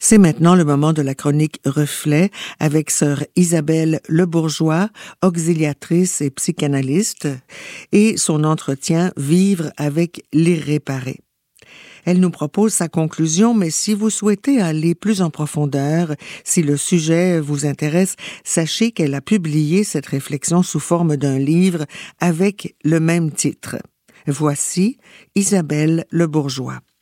C'est maintenant le moment de la chronique Reflet avec sœur Isabelle Lebourgeois, auxiliatrice et psychanalyste, et son entretien Vivre avec l'irréparé. Elle nous propose sa conclusion, mais si vous souhaitez aller plus en profondeur, si le sujet vous intéresse, sachez qu'elle a publié cette réflexion sous forme d'un livre avec le même titre. Voici Isabelle Lebourgeois.